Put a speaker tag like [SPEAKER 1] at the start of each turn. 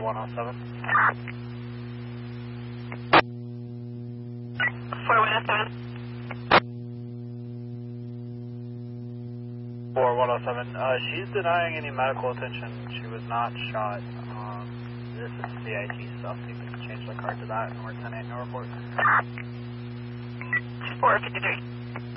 [SPEAKER 1] 4107.
[SPEAKER 2] 4107.
[SPEAKER 1] 4107. She's denying any medical attention. She was not shot. This is CIT stuff. You can change the card to that, and we're 10-8, no report.
[SPEAKER 2] 453.